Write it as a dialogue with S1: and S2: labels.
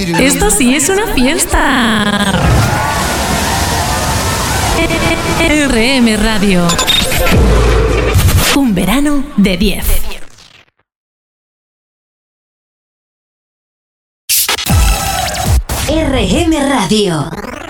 S1: Esto sí es una fiesta. RM Radio. Un verano de 10.
S2: RM Radio.